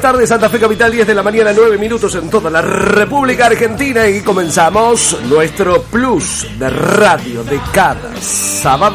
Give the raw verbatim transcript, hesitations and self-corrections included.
tardes, Santa Fe Capital, diez de la mañana, nueve minutos en toda la República Argentina, y comenzamos nuestro plus de radio de cada sábado.